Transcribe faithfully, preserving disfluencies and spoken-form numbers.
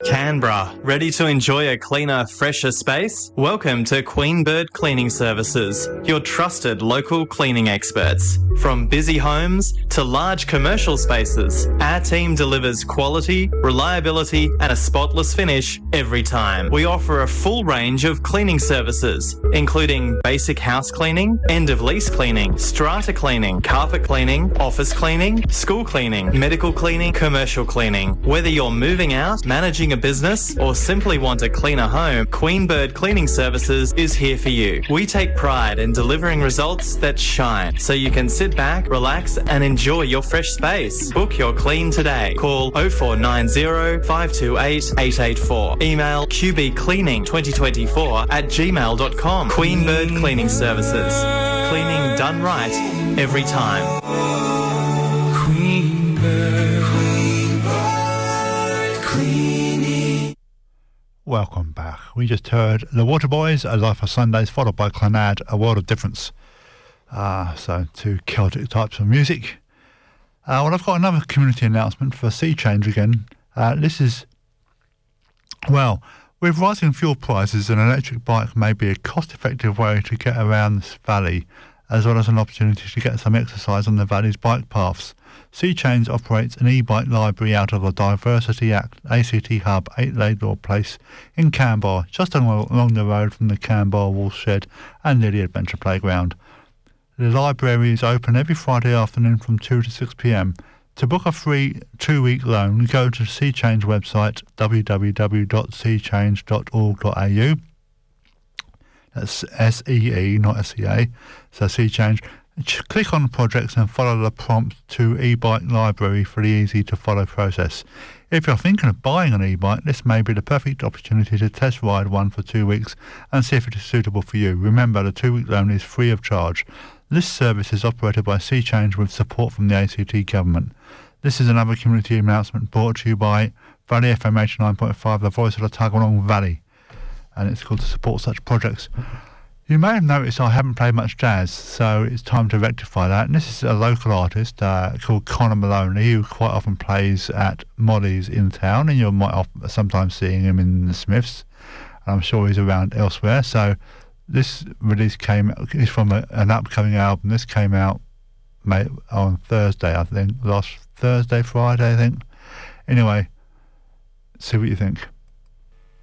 Canberra, ready to enjoy a cleaner, fresher space? Welcome to Queen Bird Cleaning Services, your trusted local cleaning experts. From busy homes to large commercial spaces, our team delivers quality, reliability and a spotless finish every time. We offer a full range of cleaning services, including basic house cleaning, end-of-lease cleaning, strata cleaning, carpet cleaning, office cleaning, school cleaning, medical cleaning, commercial cleaning. Whether you're moving out, managing a business or simply want a cleaner home, Queen Bird Cleaning Services is here for you. We take pride in delivering results that shine, so you can sit back, relax and enjoy your fresh space. Book your clean today. Call oh four nine oh, five two eight, eight eight four. Email q b cleaning twenty twenty-four at gmail dot com. Queen Bird Cleaning Services. Cleaning done right every time. Queen Bird. Welcome back. We just heard The Waterboys, A Life of Sundays, followed by Clannad, A World of Difference. Uh, so, two Celtic types of music. Uh, well, I've got another community announcement for Sea Change again. Uh, this is, well, with rising fuel prices, an electric bike may be a cost-effective way to get around this valley, as well as an opportunity to get some exercise on the valley's bike paths. Sea Change operates an e-bike library out of the Diversity Act A C T Hub, eight Laidlaw Place in Canberra, just along, along the road from the Canberra Woolshed and Lily Adventure Playground. The library is open every Friday afternoon from two to six p m. To book a free two-week loan, go to Sea Change website w w w dot sea change dot org dot a u. That's S E E, not S E A, so Sea Change. Click on projects and follow the prompt to e-bike library for the easy-to-follow process. If you're thinking of buying an e-bike, this may be the perfect opportunity to test ride one for two weeks and see if it is suitable for you. Remember, the two-week loan is free of charge. This service is operated by Sea Change with support from the A C T government. This is another community announcement brought to you by Valley F M eighty-nine point five, the voice of the Tuggeranong Valley, and it's called to support such projects. You may have noticed I haven't played much jazz, so it's time to rectify that. And this is a local artist uh, called Connor Maloney, who quite often plays at Molly's in town, and you might off- sometimes seeing him in the Smiths. And I'm sure he's around elsewhere. So this release came is from a, an upcoming album. This came out mate, on Thursday, I think, last Thursday, Friday, I think. Anyway, see what you think.